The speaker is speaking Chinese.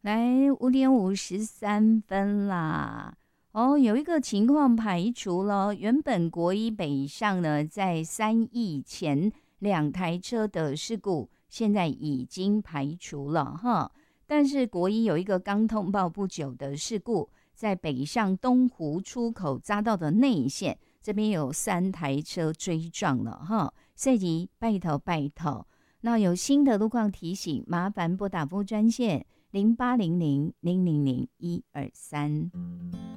来5:53啦。哦，有一个情况排除了，原本国一北上呢，在3亿前2台车的事故，现在已经排除了哈。但是国一有一个刚通报不久的事故，在北上东湖出口匝道的内线，这边有3台车追撞了哈。所以拜托拜托，那有新的路况提醒，麻烦拨打服务专线0800000123。